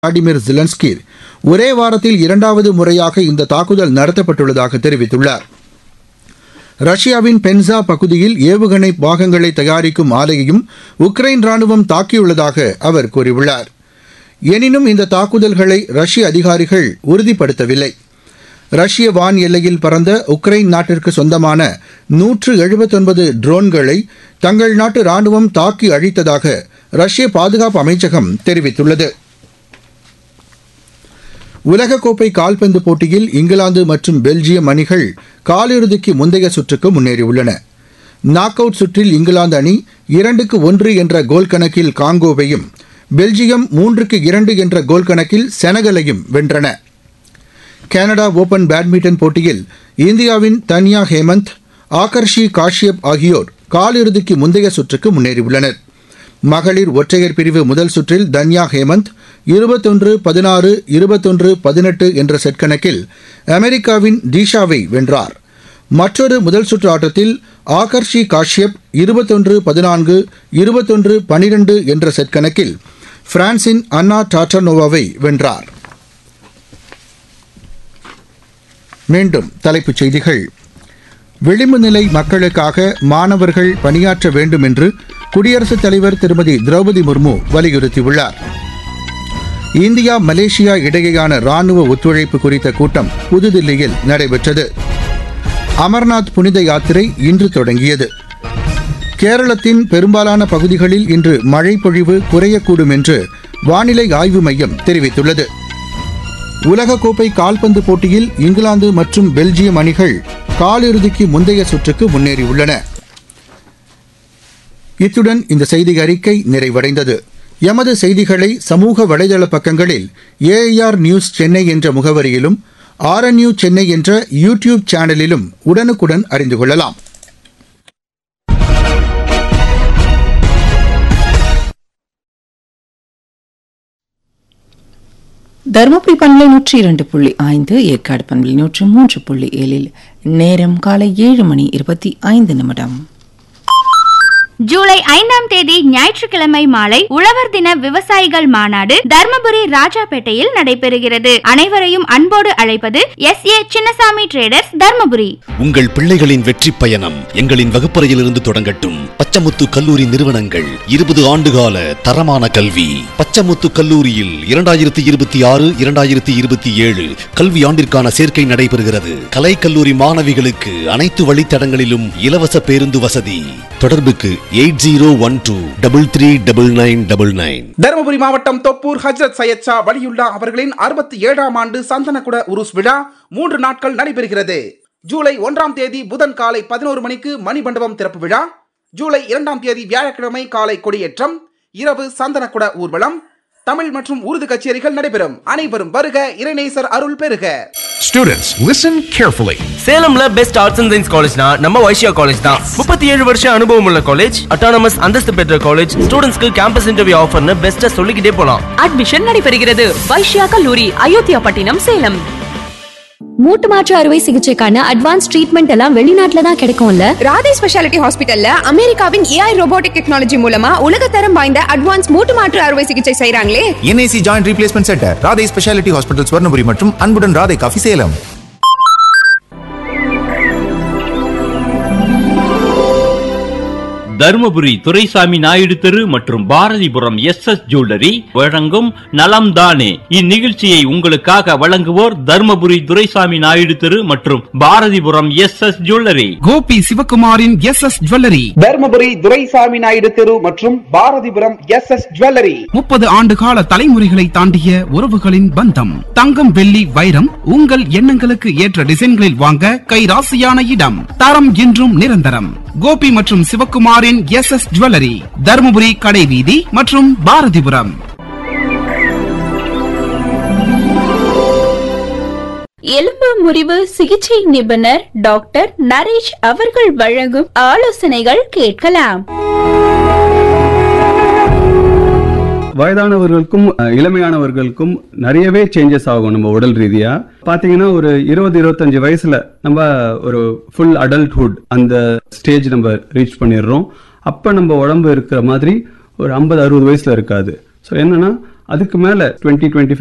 Vladimir Zelensky ஒரே வாரத்தில் இரண்டாவது முறையாக இந்த தாக்குதல் நடத்தப்பட்டுள்ளதாக தெரிவித்துள்ளார். ரஷ்யாவின் பென்சா பகுதியில் ஏவுகணை பாகங்களை தயாரிக்கும் ஆலையையும் உக்ரைன் ராணுவம் தாக்கியுள்ளதாக அவர் கூறியுள்ளார். எனினும் இந்த தாக்குதல்களை ரஷ்ய அதிகாரிகள் உறுதிப்படுத்தவில்லை. ரஷ்ய வான் எல்லையில் பறந்த உக்ரைன் நாட்டிற்கு சொந்தமான 179 ட்ரோன்களை தங்கள் நாட்டு ராணுவம் தாக்கி அழித்ததாக ரஷ்ய பாதுகாப்பு அமைச்சகம் தெரிவித்துள்ளது. உலகக்கோப்பை கால்பந்து போட்டியில் இங்கிலாந்து மற்றும் பெல்ஜியம் அணிகள் காலிறுதிக்கு முந்தைய சுற்றுக்கு முன்னேறியுள்ளன. நாக் அவுட் சுற்றில் இங்கிலாந்து அணி 2-1 என்ற கோல் கணக்கில் காங்கோவையும், பெல்ஜியம் 3-2 என்ற கோல் கணக்கில் செனகலையும் வென்றன. கனடா ஓபன் பேட்மிண்டன் போட்டியில் இந்தியாவின் தன்யா ஹேமந்த், ஆகர்ஷி காஷ்யப் ஆகியோர் காலிறுதிக்கு முந்தைய சுற்றுக்கு முன்னேறியுள்ளனர். மகளிர் ஒற்றையர் பிரிவு முதல் சுற்றில் தன்யா ஹேமந்த் 21-16, 21-18 என்ற செட் கணக்கில் அமெரிக்காவின் டீஷாவை வென்றார். மற்றொரு முதல் சுற்று ஆட்டத்தில் ஆகர்ஷி காஷ்யப் 21-14, 21-12 என்ற செட் கணக்கில் பிரான்சின் அன்னா டாட்டனோவாவை வென்றார். மீண்டும் தலைப்புச் செய்திகள். விளிம்பு நிலை மக்களுக்காக மாணவர்கள் பணியாற்ற வேண்டும் என்று குடியரசுத் தலைவர் திருமதி திரௌபதி முர்மு வலியுறுத்தியுள்ளார். இந்தியா மலேசியா இடையேயான ராணுவ ஒத்துழைப்பு குறித்த கூட்டம் புதுதில்லியில் நடைபெற்றது. அமர்நாத் புனித யாத்திரை இன்று தொடங்கியது. கேரளத்தின் பெரும்பாலான பகுதிகளில் இன்று மழை பொழிவு குறையக்கூடும் என்று வானிலை ஆய்வு மையம் தெரிவித்துள்ளது. உலகக்கோப்பை கால்பந்து போட்டியில் இங்கிலாந்து மற்றும் பெல்ஜியம் அணிகள் காலிறுதிக்கு முந்தைய சுற்றுக்கு முன்னேறியுள்ளன. இத்துடன் இந்த செய்தி அறிக்கை நிறைவடைந்தது. எமது செய்திகளை சமூக வலைதள பக்கங்களில் AIR நியூஸ் சென்னை என்ற முகவரியிலும் RNU சென்னை என்ற யூடியூப் சேனலிலும் உடனுக்குடன் அறிந்து கொள்ளலாம். தருமபுரி பண்பலை 102.5, ஏற்காடு பண்பலை 103.7 நேரம் காலை 7:25. ஜூலை 5ஆம் தேதி ஞாயிற்றுக்கிழமை மாலை உழவர் தின விவசாயிகள் மாநாடு தர்மபுரி ராஜாபேட்டையில் நடைபெறுகிறது. அனைவரையும் அன்போடு அழைப்பது SA சின்னசாமி ட்ரேடர்ஸ், தர்மபுரி. உங்கள் பிள்ளைகளின் வெற்றி பயணம் எங்களின் வகுப்பறையிலிருந்து தொடங்கட்டும். பச்சமுத்து கல்லூரி நிறுவனங்கள் 20 ஆண்டுகால தரமான கல்வி. பச்சமுத்து கல்லூரியில் 2026-2027 கல்வி ஆண்டிற்கான சேர்க்கை நடைபெறுகிறது. கலை கல்லூரி மாணவிகளுக்கு அனைத்து வழித்தடங்களிலும் இலவச பேருந்து வசதி. தொடர்புக்கு 8012339999. தருமபுரி மாவட்டம் தொப்பூர் ஹஜ்ரத் சையத் ஷா வலியுல்லா அவர்களின் 67ஆம் ஆண்டு சந்தனக்குட உருஸ் விழா 3 நாட்கள் நடைபெறுகிறது. ஜூலை 1ஆம் தேதி புதன் காலை 11 மணிக்கு மணிமண்டபம் திறப்பு விழா. ஜூலை 2ஆம் தேதி வியாழக்கிழமை காலை கொடியேற்றம், இரவு சந்தனக்குட ஊர்வலம், தமிழ் மற்றும் உருது கச்சேரிகள் நடைபெறும். அனைவரும் வருக, இறைநேசர் அருள் பெறுக. Students, listen carefully. சேலம்ல best arts and science காலேஜ்னா நம்ம வைஷ்யா காலேஜ் தான். 37 வருஷம் அனுபவம் உள்ள காலேஜ், அட்டானமஸ் அந்தஸ்து பெற்ற காலேஜ், ஸ்டூடெண்ட்ஸ்க்கு கேம்பஸ் இன்டர்வியூ ஆஃபர்னு பெஸ்ட்டா சொல்லிக்கிட்டே போலாம். அட்மிஷன் நடைபெறுகிறது. வைஷ்யா கல்லூரி, அயோத்தியா பட்டினம், சேலம். மூட்டு மாற்று அறுவை சிகிச்சைக்கான அட்வான்ஸ் ட்ரீட்மெண்ட் எல்லாம் வெளிநாட்டுல தான் கிடைக்கும்ல. ராதே ஸ்பெஷாலிட்டி ஹாஸ்பிட்டல்ல அமெரிக்காவின் AI ரோபோட்டிக் டெக்னாலஜி மூலமா உலகத்தரம் வாய்ந்த அட்வான்ஸ் மூட்டு மாற்று அறுவை சிகிச்சை செய்றாங்களே. NAC joint replacement centre, Radhe speciality hospital, Swarnapuri மற்றும் அன்புடன் ராதே காஃபி, சேலம். தருமபுரி துரைசாமி நாயுடு தெரு மற்றும் பாரதிபுரம் SS ஜுவல்லரி வழங்கும் நலம் தானே. இந்நிகழ்ச்சியை உங்களுக்காக வழங்குவோர் தருமபுரி துரைசாமி நாயுடு தெரு மற்றும் Bharathipuram SS jewellery. Gopi சிவகுமாரின் SS jewellery, Dharmapuri Duraisamy Naidu தெரு மற்றும் பாரதிபுரம் SS ஜுவல்லரி. 30 ஆண்டு கால தலைமுறைகளை தாண்டிய உறவுகளின் பந்தம். தங்கம், வெள்ளி, வைரம் உங்கள் எண்ணங்களுக்கு ஏற்ற டிசைன்களில் வாங்க கைராசியான இடம். தரம் என்றும் நிரந்தரம். கோபி மற்றும் சிவகுமாரின் SS ஜுவல்லரி, தருமபுரி கடைவீதி மற்றும் பாரதிபுரம். எலும்பு முறிவு சிகிச்சை நிபுணர் டாக்டர் நரேஷ் அவர்கள் வழங்கும் ஆலோசனைகள் கேட்கலாம். வயதானவர்களுக்கும் இளமையானவர்களுக்கும் நிறையவே சேஞ்சஸ் ஆகும். நம்ம உடல் ரீதியா பாத்தீங்கன்னா ஒரு 20-25 வயசுல நம்ம ஒரு ஃபுல் அடல்ட்ஹுட் அந்த ஸ்டேஜ் நம்ம ரீச் பண்ணிடுறோம். அப்ப நம்ம உடம்பு இருக்கிற மாதிரி ஒரு 50-60 வயசுல இருக்காது. ஸோ என்னன்னா அதுக்கு மேல 20-25